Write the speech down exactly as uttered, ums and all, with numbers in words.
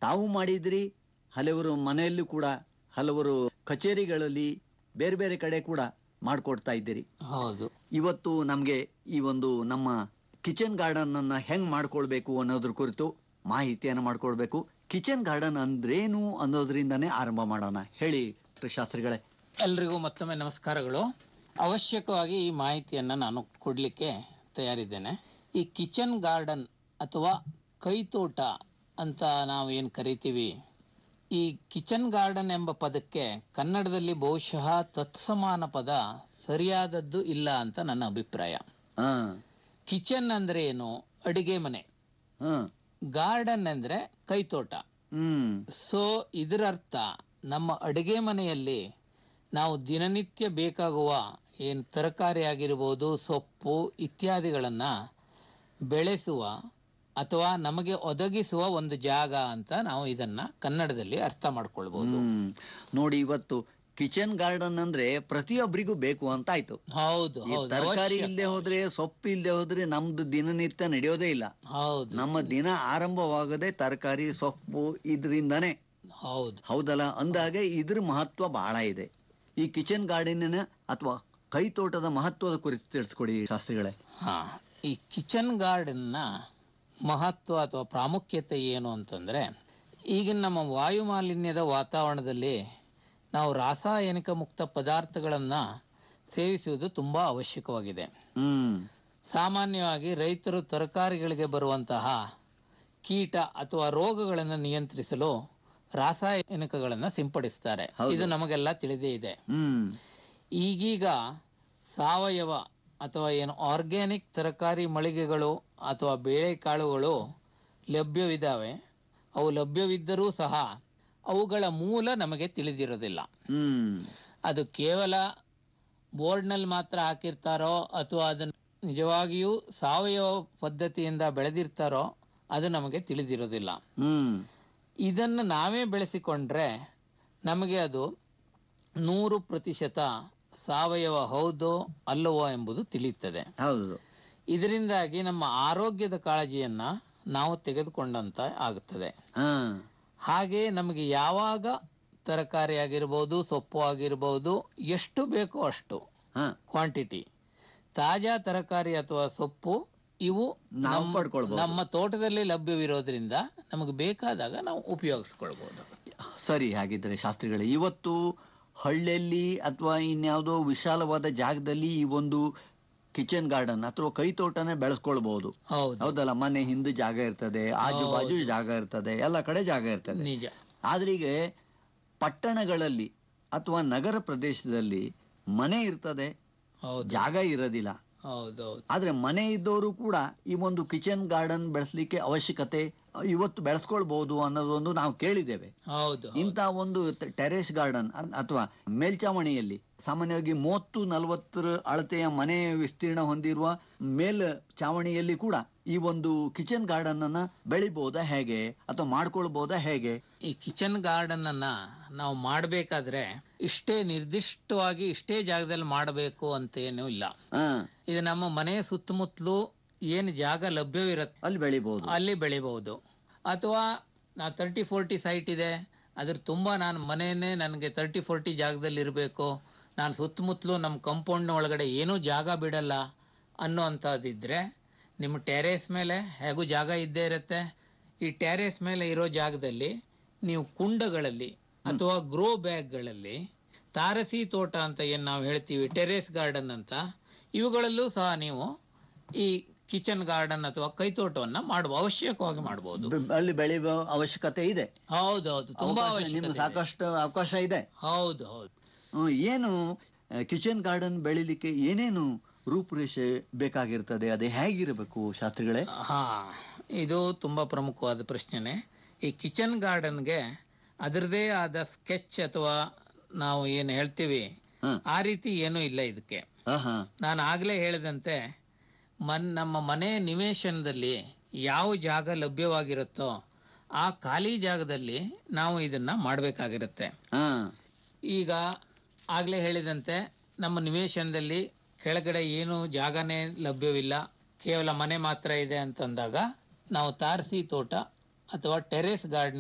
ತಾವು ಮಾಡಿದ್ರಿ, ಹಲವರು ಮನೆಯಲ್ಲೂ ಕೂಡ, ಹಲವರು ಕಚೇರಿಗಳಲ್ಲಿ, ಬೇರೆ ಬೇರೆ ಕಡೆ ಕೂಡ ಮಾಡ್ಕೊಡ್ತಾ ಇದ್ದೀರಿ. ಹೌದು. ಇವತ್ತು ನಮ್ಗೆ ಈ ಒಂದು ನಮ್ಮ ಕಿಚನ್ ಗಾರ್ಡನ್ ಅನ್ನ ಹೆಂಗ್ ಮಾಡ್ಕೊಳ್ಬೇಕು ಅನ್ನೋದ್ರ ಕುರಿತು ಮಾಹಿತಿಯನ್ನು ಮಾಡ್ಕೊಳ್ಬೇಕು. ಕಿಚನ್ ಗಾರ್ಡನ್ ಅಂದ್ರೇನು ಅನ್ನೋದ್ರಿಂದಾನೇ ಆರಂಭ ಮಾಡೋಣ. ಹೇಳಿ ಶಾಸ್ತ್ರಿಗಳೇ. ಎಲ್ರಿಗೂ ಮತ್ತೊಮ್ಮೆ ನಮಸ್ಕಾರಗಳು. ಅವಶ್ಯಕವಾಗಿ ಈ ಮಾಹಿತಿಯನ್ನ ನಾನು ಕೊಡ್ಲಿಕ್ಕೆ ತಯಾರಿದ್ದೇನೆ. ಈ ಕಿಚನ್ ಗಾರ್ಡನ್ ಅಥವಾ ಕೈತೋಟ ಅಂತ ನಾವು ಏನ್ ಕರಿತೀವಿ, ಈ ಕಿಚನ್ ಗಾರ್ಡನ್ ಎಂಬ ಪದಕ್ಕೆ ಕನ್ನಡದಲ್ಲಿ ಬಹುಶಃ ತತ್ಸಮಾನ ಪದ ಸರಿಯಾದದ್ದು ಇಲ್ಲ ಅಂತ ನನ್ನ ಅಭಿಪ್ರಾಯ. ಕಿಚನ್ ಅಂದ್ರೆ ಏನು? ಅಡಿಗೆ ಮನೆ. ಗಾರ್ಡನ್ ಅಂದ್ರೆ ಕೈತೋಟ. ಸೊ ಇದರ ಅರ್ಥ ನಮ್ಮ ಅಡಿಗೆ ಮನೆಯಲ್ಲಿ ನಾವು ದಿನನಿತ್ಯ ಬೇಕಾಗುವ ಏನು ತರಕಾರಿ ಆಗಿರ್ಬೋದು, ಸೊಪ್ಪು ಇತ್ಯಾದಿಗಳನ್ನ ಬೆಳೆಸುವ ಅಥವಾ ನಮಗೆ ಒದಗಿಸುವ ಒಂದು ಜಾಗ ಅಂತ ನಾವು ಇದನ್ನ ಕನ್ನಡದಲ್ಲಿ ಅರ್ಥ ಮಾಡ್ಕೊಳ್ಬಹುದು. ನೋಡಿ, ಇವತ್ತು ಕಿಚನ್ ಗಾರ್ಡನ್ ಅಂದ್ರೆ ಪ್ರತಿಯೊಬ್ಬರಿಗೂ ಬೇಕು ಅಂತ ಆಯ್ತು. ಹೌದು. ತರಕಾರಿ ಇಲ್ಲದೆ ಹೋದ್ರೆ, ಸೊಪ್ಪು ಇಲ್ಲದೆ ಹೋದ್ರೆ ನಮ್ದು ದಿನನಿತ್ಯ ನಡೆಯೋದೇ ಇಲ್ಲ. ಹೌದು. ನಮ್ಮ ದಿನ ಆರಂಭವಾಗದೆ ತರಕಾರಿ ಸೊಪ್ಪು ಇದರಿಂದಾನೇ. ಹೌದು. ಹೌದಲ್ಲ? ಅಂದಾಗೆ ಇದ್ರ ಮಹತ್ವ ಬಹಳ ಇದೆ. ಈ ಕಿಚನ್ ಗಾರ್ಡನ್ ಅಥವಾ ಕೈತೋಟದ ಮಹತ್ವದ ಕುರಿತು ತಿಳಿಸ್ಕೊಡಿ ಶಾಸ್ತ್ರಿಗಳೇ. ಹಾ, ಈ ಕಿಚನ್ ಗಾರ್ಡನ್ ನ ಮಹತ್ವ ಅಥವಾ ಪ್ರಾಮುಖ್ಯತೆ ಏನು ಅಂತಂದ್ರೆ, ಈಗಿನ ನಮ್ಮ ವಾಯು ಮಾಲಿನ್ಯದ ವಾತಾವರಣದಲ್ಲಿ ನಾವು ರಾಸಾಯನಿಕ ಮುಕ್ತ ಪದಾರ್ಥಗಳನ್ನ ಸೇವಿಸುವುದು ತುಂಬಾ ಅವಶ್ಯಕವಾಗಿದೆ. ಸಾಮಾನ್ಯವಾಗಿ ರೈತರು ತರಕಾರಿಗಳಿಗೆ ಬರುವಂತಹ ಕೀಟ ಅಥವಾ ರೋಗಗಳನ್ನು ನಿಯಂತ್ರಿಸಲು ರಾಸಾಯನಿಕಗಳನ್ನ ಸಿಂಪಡಿಸ್ತಾರೆ. ಇದು ನಮಗೆಲ್ಲ ತಿಳಿದೇ ಇದೆ. ಈಗೀಗ ಸಾವಯವ ಅಥವಾ ಏನು ಆರ್ಗ್ಯಾನಿಕ್ ತರಕಾರಿ ಮಳಿಗೆಗಳು ಅಥವಾ ಬೇಳೆಕಾಳುಗಳು ಲಭ್ಯವಿದ್ದಾವೆ. ಅವು ಲಭ್ಯವಿದ್ದರೂ ಸಹ ಅವುಗಳ ಮೂಲ ನಮಗೆ ತಿಳಿದಿರೋದಿಲ್ಲ. ಅದು ಕೇವಲ ಬೋರ್ಡ್ನಲ್ಲಿ ಮಾತ್ರ ಹಾಕಿರ್ತಾರೋ ಅಥವಾ ಅದನ್ನು ನಿಜವಾಗಿಯೂ ಸಾವಯವ ಪದ್ಧತಿಯಿಂದ ಬೆಳೆದಿರ್ತಾರೋ ಅದು ನಮಗೆ ತಿಳಿದಿರೋದಿಲ್ಲ. ಇದನ್ನು ನಾವೇ ಬೆಳೆಸಿಕೊಂಡ್ರೆ ನಮಗೆ ಅದು ನೂರು ಪ್ರತಿಶತ ಸಾವಯವ ಹೌದೋ ಅಲ್ಲವೋ ಎಂಬುದು ತಿಳಿಯುತ್ತದೆ. ಹೌದು. ಇದರಿಂದಾಗಿ ನಮ್ಮ ಆರೋಗ್ಯದ ಕಾಳಜಿಯನ್ನ ನಾವು ತೆಗೆದುಕೊಂಡಂತ ಆಗುತ್ತದೆ. ಹಾಗೆ ನಮಗೆ ಯಾವಾಗ ತರಕಾರಿ ಆಗಿರ್ಬೋದು, ಸೊಪ್ಪು ಆಗಿರ್ಬೋದು, ಎಷ್ಟು ಬೇಕೋ ಅಷ್ಟು ಕ್ವಾಂಟಿಟಿ ತಾಜಾ ತರಕಾರಿ ಅಥವಾ ಸೊಪ್ಪು ಇವು ನಮ್ಮ ತೋಟದಲ್ಲಿ ಲಭ್ಯವಿರೋದ್ರಿಂದ ನಮಗೆ ಬೇಕಾದಾಗ ನಾವು ಉಪಯೋಗಿಸ್ಕೊಳ್ಬಹುದು. ಸರಿ. ಹಾಗಿದ್ರೆ ಶಾಸ್ತ್ರಿಗಳೇ, ಇವತ್ತು ಹಳ್ಳಿಯಲ್ಲಿ ಅಥವಾ ಇನ್ಯಾವುದೋ ವಿಶಾಲವಾದ ಜಾಗದಲ್ಲಿ ಈ ಒಂದು ಕಿಚನ್ ಗಾರ್ಡನ್ ಅಥವಾ ಕೈತೋಟನೇ ಬೆಳೆಸ್ಕೊಳ್ಬಹುದು. ಹೌದಲ್ಲ? ಮನೆ ಹಿಂದೆ ಜಾಗ ಇರ್ತದೆ, ಆಜು ಬಾಜು ಜಾಗ ಇರ್ತದೆ, ಎಲ್ಲ ಕಡೆ ಜಾಗ ಇರ್ತದೆ. ನಿಜ. ಆದ್ರೆ ಈಗ ಪಟ್ಟಣಗಳಲ್ಲಿ ಅಥವಾ ನಗರ ಪ್ರದೇಶದಲ್ಲಿ ಮನೆ ಇರ್ತದೆ, ಜಾಗ ಇರೋದಿಲ್ಲ. ಆದ್ರೆ ಮನೆ ಇದ್ದವರು ಕೂಡ ಈ ಒಂದು ಕಿಚನ್ ಗಾರ್ಡನ್ ಬೆಳೆಸಲಿಕ್ಕೆ ಅವಶ್ಯಕತೆ ಇವತ್ತು ಬೆಳೆಸ್ಕೊಳ್ಬಹುದು ಅನ್ನೋದೊಂದು ನಾವು ಕೇಳಿದ್ದೇವೆ. ಇಂಥ ಒಂದು ಟೆರೇಸ್ ಗಾರ್ಡನ್ ಅಥವಾ ಮೇಲ್ಚಾವಣಿಯಲ್ಲಿ ಸಾಮಾನ್ಯವಾಗಿ ಮೂವತ್ತು ನಲವತ್ತರ ಅಳತೆಯ ಮನೆ ವಿಸ್ತೀರ್ಣ ಹೊಂದಿರುವ ಮೇಲ್ ಚಾವಣಿಯಲ್ಲಿ ಕೂಡ ಈ ಒಂದು ಕಿಚನ್ ಗಾರ್ಡನ್ ಅನ್ನ ಬೆಳಿಬಹುದಾ ಹೇಗೆ ಅಥವಾ ಮಾಡ್ಕೊಳ್ಬಹುದಾ ಹೇಗೆ? ಈ ಕಿಚನ್ ಗಾರ್ಡನ್ ಅನ್ನ ನಾವು ಮಾಡಬೇಕಾದ್ರೆ ಇಷ್ಟೇ ನಿರ್ದಿಷ್ಟವಾಗಿ ಇಷ್ಟೇ ಜಾಗದಲ್ಲಿ ಮಾಡಬೇಕು ಅಂತ ಏನೂ ಇಲ್ಲ. ಇದು ನಮ್ಮ ಮನೆಯ ಸುತ್ತಮುತ್ತಲು ಏನು ಜಾಗ ಲಭ್ಯವಿರುತ್ತೆ ಅಲ್ಲಿ ಬೆಳಿಬಹುದು ಅಲ್ಲಿ ಬೆಳಿಬಹುದು ಅಥವಾ ನಾ ತರ್ಟಿ ಫೋರ್ಟಿ ಸೈಟ್ ಇದೆ, ಅದ್ರ ತುಂಬಾ ನಾನು ಮನೆಯನ್ನೇ ನನಗೆ ತರ್ಟಿ ಫೋರ್ಟಿ ಜಾಗದಲ್ಲಿ ಇರಬೇಕು, ನಾನು ಸುತ್ತಮುತ್ತಲು ನಮ್ಮ ಕಂಪೌಂಡ್ನ ಒಳಗಡೆ ಏನೂ ಜಾಗ ಬಿಡಲ್ಲ ಅನ್ನೋ ಅಂಥದ್ದಿದ್ರೆ ನಿಮ್ಮ ಟೆರೇಸ್ ಮೇಲೆ ಹೇಗೂ ಜಾಗ ಇದ್ದೇ ಇರುತ್ತೆ. ಈ ಟೆರೇಸ್ ಮೇಲೆ ಇರೋ ಜಾಗದಲ್ಲಿ ನೀವು ಕುಂಡಗಳಲ್ಲಿ ಅಥವಾ ಗ್ರೋ ಬ್ಯಾಗ್ಗಳಲ್ಲಿ ತಾರಸಿ ತೋಟ ಅಂತ ಏನು ನಾವು ಹೇಳ್ತೀವಿ, ಟೆರೇಸ್ ಗಾರ್ಡನ್ ಅಂತ, ಇವುಗಳಲ್ಲೂ ಸಹ ನೀವು ಈ ಕಿಚನ್ ಗಾರ್ಡನ್ ಅಥವಾ ಕೈತೋಟವನ್ನ ಮಾಡುವ ಅವಶ್ಯಕವಾಗಿ ಮಾಡಬಹುದು. ಅಲ್ಲಿ ಬೆಳೆಯುವ ಅವಶ್ಯಕತೆ ಇದೆ. ಹೌದೌದು, ತುಂಬಾ ಅವಶ್ಯಕತೆ, ಸಾಕಷ್ಟು ಅವಕಾಶ ಇದೆ. ಹೌದು ಹೌದು. ಏನು ಕಿಚನ್ ಗಾರ್ಡನ್ ಬೆಳಿಲಿಕ್ಕೆ ಏನೇನು ರೂಪುರೇಷೆ ಬೇಕಾಗಿರ್ತದೆ, ಅದೇ ಹೇಗಿರಬೇಕು ಶಾಸ್ತ್ರಿಗಳೇ? ಹಾ, ಇದು ತುಂಬಾ ಪ್ರಮುಖವಾದ ಪ್ರಶ್ನೆನೆ. ಈ ಕಿಚನ್ ಗಾರ್ಡನ್ಗೆ ಅದರದೇ ಆದ ಸ್ಕೆಚ್ ಅಥವಾ ನಾವು ಏನು ಹೇಳ್ತೀವಿ ಆ ರೀತಿ ಏನೂ ಇಲ್ಲ ಇದಕ್ಕೆ. ನಾನು ಆಗ್ಲೇ ಹೇಳಿದಂತೆ ಮನ್ ನಮ್ಮ ಮನೆ ನಿವೇಶನದಲ್ಲಿ ಯಾವ ಜಾಗ ಲಭ್ಯವಾಗಿರುತ್ತೋ ಆ ಖಾಲಿ ಜಾಗದಲ್ಲಿ ನಾವು ಇದನ್ನ ಮಾಡಬೇಕಾಗಿರುತ್ತೆ. ಈಗ ಆಗ್ಲೇ ಹೇಳಿದಂತೆ ನಮ್ಮ ನಿವೇಶನದಲ್ಲಿ ಕೆಳಗಡೆ ಏನು ಜಾಗನೇ ಲಭ್ಯವಿಲ್ಲ, ಕೇವಲ ಮನೆ ಮಾತ್ರ ಇದೆ ಅಂತಂದಾಗ ನಾವು ತಾರಸಿ ತೋಟ ಅಥವಾ ಟೆರೇಸ್ ಗಾರ್ಡನ್